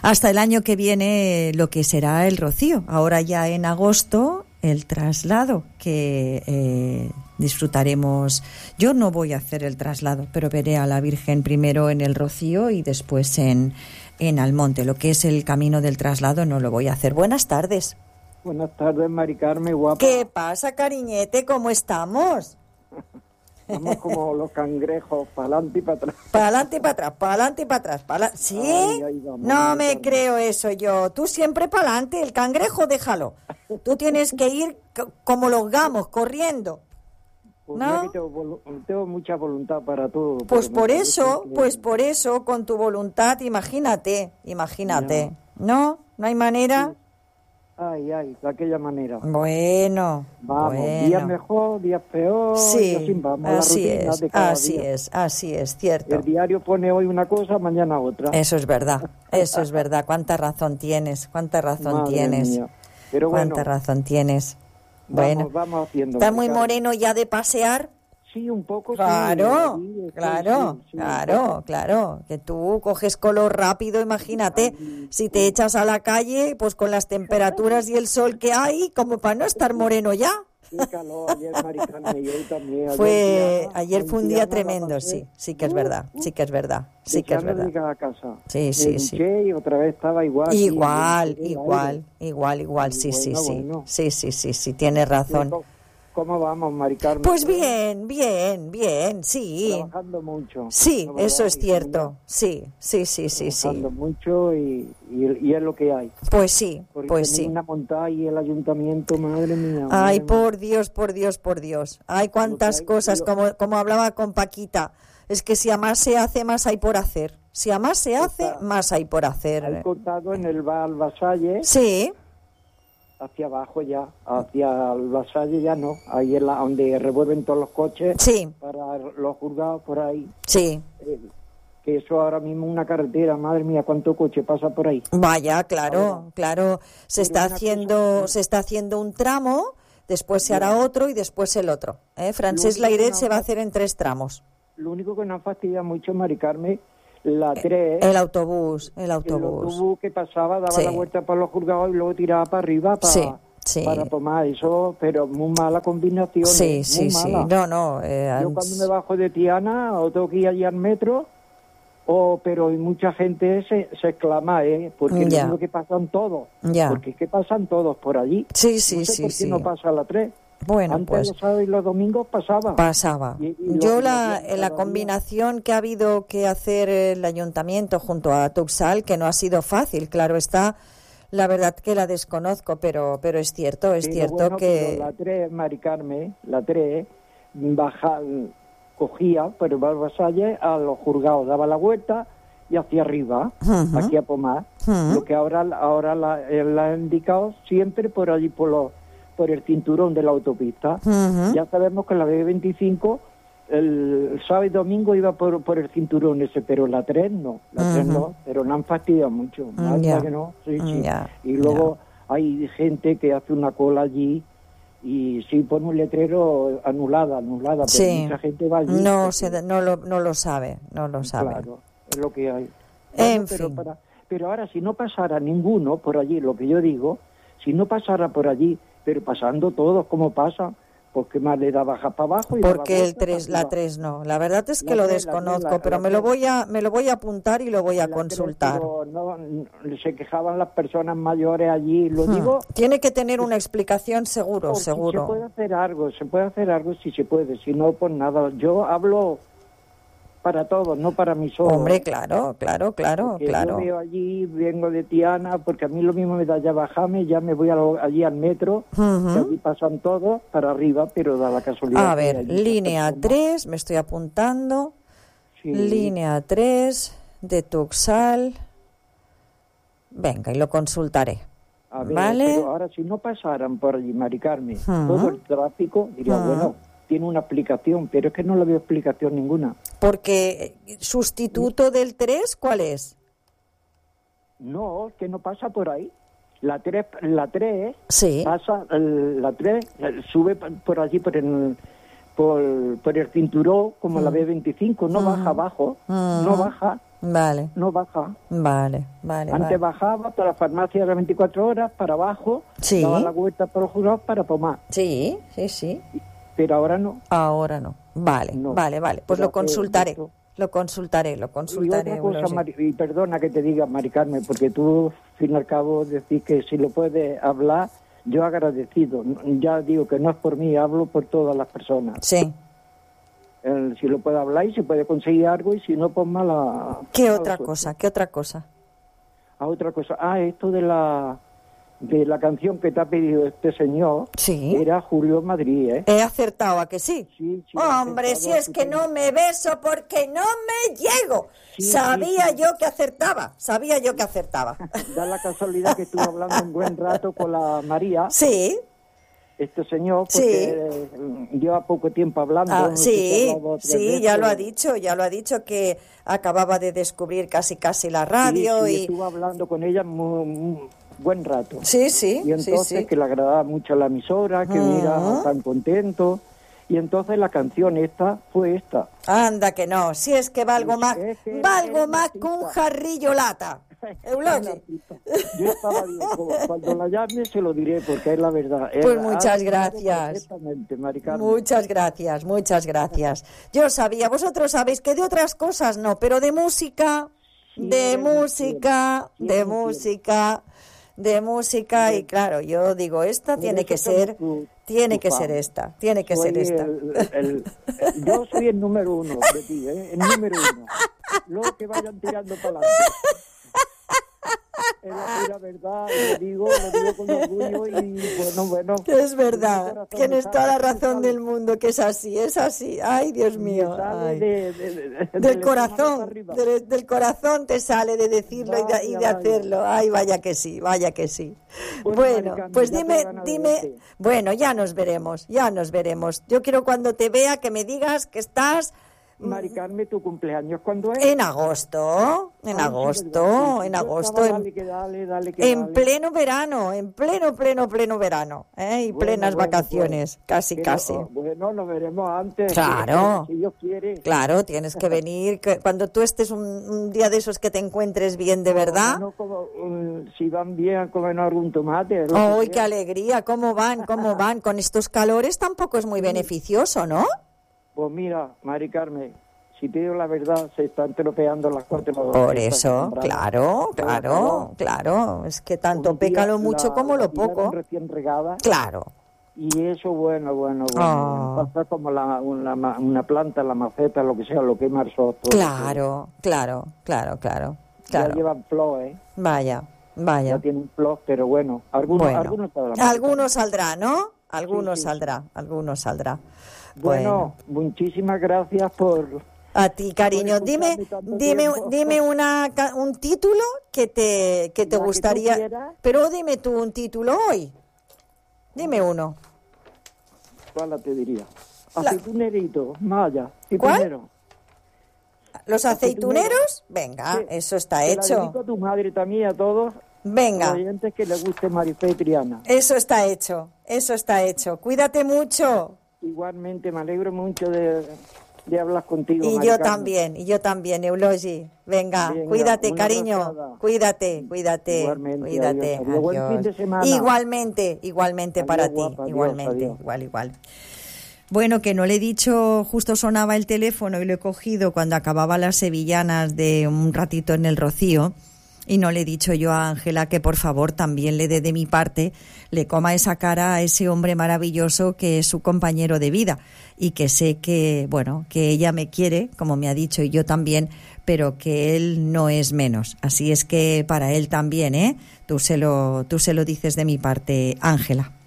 hasta el año que viene lo que será el rocío. Ahora ya en agosto el traslado que disfrutaremos. Yo no voy a hacer el traslado, pero veré a la Virgen primero en el rocío y después en Almonte. Lo que es el camino del traslado no lo voy a hacer. Buenas tardes. Buenas tardes, Mari Carmen, guapa. ¿Qué pasa, cariñete? ¿Cómo estamos? Estamos como los cangrejos, para adelante y para atrás. Para adelante y para atrás, para adelante y para atrás. ¿Sí? Ay, vamos, no me Carmen. creo eso yo. Tú siempre para adelante, el cangrejo déjalo. Tú tienes que ir como los gamos, corriendo. Pues ¿no? mira que tengo mucha voluntad para todo. Pues pero me parece por eso, con tu voluntad, imagínate. ¿No? ¿No hay manera? Ay, de aquella manera. Bueno, Vamos, días mejor, días peor. Sí, y así vamos, así la rutina es, de cada así día. es, cierto. El diario pone hoy una cosa, mañana otra. Eso es verdad. Cuánta razón tienes, Madre mía. Pero bueno, cuánta razón tienes. Bueno, vamos haciendo. ¿estás muy Mari Carmen. moreno ya de pasear? Sí, un poco. Claro, sí, estoy, claro, sí, claro, que tú coges color rápido, imagínate, si te echas a la calle, pues con las temperaturas y el sol que hay, como para no estar moreno ya. Qué calor ayer, Mari Carmen, y hoy también. Ayer fue un día tremendo, sí que es verdad. Llegué a casa. Sí. Me duché y otra vez estaba igual. Igual, sí, Bueno. sí, tienes razón. ¿Cómo vamos, Mari Carmen? Pues bien, sí. Trabajando mucho. Sí, ¿no, verdad? eso es cierto. Sí. Trabajando mucho y es lo que hay. Pues sí, Porque pues tener sí. una montaña y el ayuntamiento, madre mía. Ay, madre mía. por Dios. Hay cuántas cosas, como hablaba con Paquita. Es que si a más se hace, más hay por hacer. Si a más se hace, más hay por Hay hacer. contado en el Val Vasalle. Sí, Hacia abajo ya, hacia el Vasalle ya no, ahí es donde revuelven todos los coches sí, para los juzgados por ahí. sí. Que eso ahora mismo es una carretera, madre mía, cuánto coche pasa por ahí. Vaya, claro. Se está Pero haciendo un tramo, después se hará otro y después el otro. Francesc Layret se va a hacer en 3 tramos. Lo único que nos fastidia mucho, Mari Carmen, la 3. El autobús. El autobús que pasaba, daba Sí. la vuelta por los juzgados y luego tiraba para arriba para tomar eso, pero muy mala combinación. Sí. Mala. No. Yo cuando me bajo de Tiana, o tengo que ir allí al metro, pero hay mucha gente se exclama, porque es lo que pasan todos. Ya. Porque es que pasan todos por allí. Sí, No sé por qué no pasa la 3. Bueno, Antes pues los sábados y los domingos pasaba. Y Yo los la días combinación que ha habido que hacer el ayuntamiento junto a Tuxal, que no ha sido fácil, claro está, la verdad que la desconozco, pero es cierto bueno, que... pero la 3, Mari Carmen, la 3, cogía por el Vasalle a los juzgados, daba la vuelta y hacia arriba, aquí a Pomar. Lo que ahora la han indicado siempre por allí, por el cinturón de la autopista. Ya sabemos que la B25 el sábado y domingo iba por el cinturón ese, pero la 3 no, pero no han fastidiado mucho, que no, sí. Y luego hay gente que hace una cola allí y sí pone un letrero anulada, pero mucha gente va allí. No lo sabe. Claro, es lo que hay. En fin. Pero ahora, si no pasara ninguno por allí, lo que yo digo, si no pasara por allí, pero pasando todos como pasa, pues que más le da baja para abajo. Porque la 3 no. La verdad es que lo desconozco, pero me lo voy a apuntar y lo voy a consultar. Pero no, se quejaban las personas mayores allí, lo digo. Tiene que tener una explicación seguro. Se puede hacer algo si se puede, si no, pues nada. Yo hablo para todos, no para mí solo. Hombre, claro. Yo veo allí, vengo de Tiana, porque a mí lo mismo me da ya bajarme, ya me voy allí al metro, que allí pasan todos para arriba, pero da la casualidad. A ver, línea 3, me estoy apuntando. Sí. Línea 3 de Tuxal. Venga, y lo consultaré. A ver, ¿vale? Pero ahora si no pasaran por allí, Mari Carmen, todo el tráfico, diría, bueno, tiene una explicación, pero es que no le veo explicación ninguna. Porque sustituto del 3, ¿cuál es? No, que no pasa por ahí. La 3 sí. pasa, la 3 sube por allí por el cinturón como la B25, no baja abajo, no baja. Vale. No baja. Vale. Antes bajaba, para la farmacia era 24 horas, para abajo, sí. daba la vuelta por los juzgados para pomar. Sí. Pero ahora no. Ahora no. Vale. Pues lo consultaré. Lo consultaré. Y otra cosa, y perdona que te diga, Mari Carmen, porque tú, al fin y al cabo, decís que si lo puedes hablar, yo agradecido. Ya digo que no es por mí, hablo por todas las personas. Sí. Si lo puede hablar y si puede conseguir algo, y si no, pues mala... ¿Qué otra cosa? Otra cosa. Esto de la canción que te ha pedido este señor, sí. Era Julio Madrid, ¿eh? ¿He acertado a que sí? Sí. Hombre, si es que no me beso porque no me llego. Sabía yo que acertaba. Da la casualidad que estuve hablando un buen rato con la María. Sí. Este señor, porque lleva poco tiempo hablando. Ya lo ha dicho que acababa de descubrir casi la radio. Y estuve hablando con ella muy buen rato. Sí. Y entonces que le agradaba mucho la emisora, que mira tan contento. Y entonces la canción esta fue esta. Anda que no, si es que valgo más que un jarrillo lata. Eulogio. Yo estaba bien, cuando la llame se lo diré porque es la verdad. Pues muchas gracias. Muchas gracias. Yo sabía, vosotros sabéis que de otras cosas no, pero de música, y claro, yo digo, esta tiene que ser esta. Yo soy el número 1 de ti, el número 1. Luego que vayan tirando para adelante. Es la verdad, lo digo con orgullo y bueno. Que es verdad, tienes toda la razón del mundo, que es así. Ay, Dios mío. Del corazón, del corazón te sale de decirlo y de hacerlo. Ay, vaya que sí. Bueno, pues dime, bueno, ya nos veremos. Yo quiero cuando te vea que me digas que estás... Mari Carmen, ¿tu cumpleaños cuándo es? En agosto. Dale, en pleno verano, en pleno verano, y plenas vacaciones, pues, casi. Bueno, nos veremos antes. Claro. Si Dios quiere. Claro, tienes que venir, cuando tú estés un día de esos que te encuentres bien de verdad. Si van bien a comer algún tomate. ¡Ay, qué alegría! ¿Cómo van? Con estos calores tampoco es muy beneficioso, ¿no? Pues mira, Mari Carmen, si te digo la verdad, se están tropeando las cosas. Por eso, claro. Es que tanto peca lo mucho como lo poco. Recién regada. Claro. Y eso, bueno. Pasar como una planta, la maceta, lo que sea, lo que marzo. Claro. Ya llevan flores. Vaya. Ya tienen flores, pero bueno, algunos saldrán, ¿no? Algunos Sí. saldrá. Bueno, muchísimas gracias por... A ti, cariño. Dime un título que te gustaría... Pero dime tú un título hoy. Dime uno. ¿Cuál te diría? Aceituneritos, Maya. ¿Cuál? ¿Los aceituneros? Venga, sí. Eso está hecho. Le dedico a tu madre también, a todos. Venga. Los oyentes que les guste Marifé y Triana. Eso está hecho. Cuídate mucho. Igualmente, me alegro mucho de hablar contigo. Y yo también, Eulogi. Venga, cuídate, cariño. Abrazada. Cuídate. Igualmente. Adiós. Buen fin de semana. Igualmente adiós, para ti. Guapa, Igualmente, adiós. igual. Bueno, que no le he dicho, justo sonaba el teléfono y lo he cogido cuando acababa las sevillanas de un ratito en el Rocío. Y no le he dicho yo a Ángela que por favor también le dé de mi parte, le coma esa cara a ese hombre maravilloso que es su compañero de vida y que sé que, que ella me quiere, como me ha dicho, y yo también, pero que él no es menos. Así es que para él también, tú se lo dices de mi parte, Ángela.